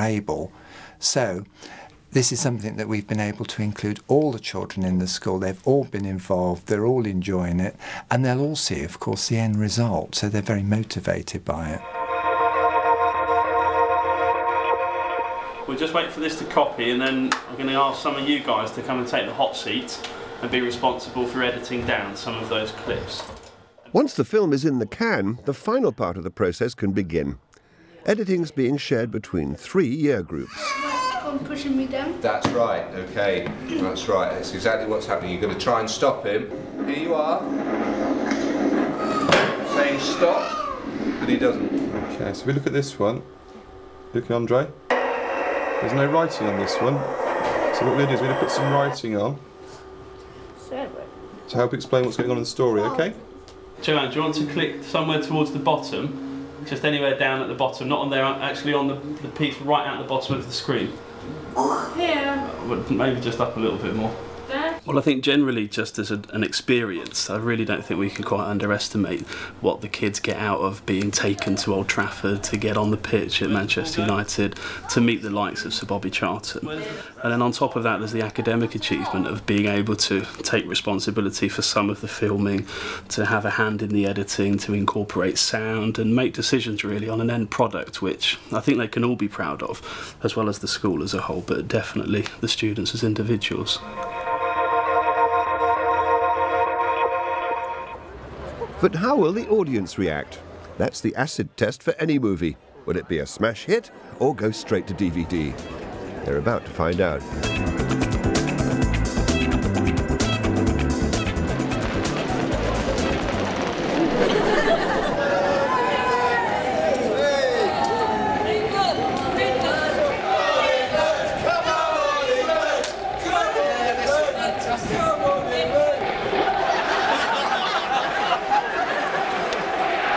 able. So this is something that we've been able to include all the children in the school. They've all been involved, they're all enjoying it, and they'll all see, of course, the end result, so they're very motivated by it. We'll just wait for this to copy, and then I'm going to ask some of you guys to come and take the hot seat and be responsible for editing down some of those clips. Once the film is in the can, the final part of the process can begin. Editing's being shared between 3 year groups. Pushing me down. That's right, okay. That's right. That's exactly what's happening. You're going to try and stop him. Here you are. Saying stop, but he doesn't. Okay, so we look at this one. Look at Andre. There's no writing on this one. So what we're going to do is we're going to put some writing on to help explain what's going on in the story, okay? Joanne, do you want to click somewhere towards the bottom? Just anywhere down at the bottom, not on there, actually on the piece right at the bottom of the screen. Here. Maybe just up a little bit more. There. Well, I think generally just as an experience, I really don't think we can quite underestimate what the kids get out of being taken to Old Trafford, to get on the pitch at Manchester United, to meet the likes of Sir Bobby Charlton. And then on top of that, there's the academic achievement of being able to take responsibility for some of the filming, to have a hand in the editing, to incorporate sound and make decisions really on an end product, which I think they can all be proud of, as well as the school as a whole, but definitely the students as individuals. But how will the audience react? That's the acid test for any movie. Will it be a smash hit or go straight to DVD? They're about to find out. Come on!